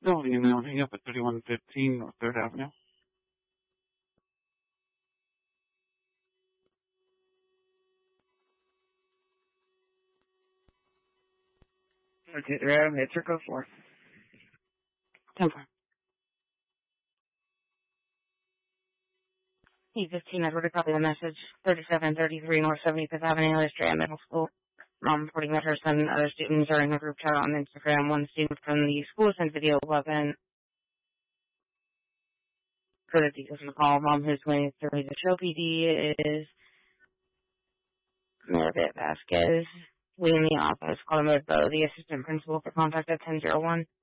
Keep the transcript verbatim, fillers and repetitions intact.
Building and hang up at thirty-one fifteen North third Avenue. Okay, three Adam, hit circle four. ten four. E fifteen, I've already copied the message. thirty-seven thirty-three North seventy-fifth Avenue, Estrella Middle School. Mom reporting that her son and other students are in a group chat on Instagram. One student from the school sent video of weapon. For the details of the call, Mom who's going through the show P D is Meredith Vasquez. We in the office call him the assistant principal for contact at ten oh one.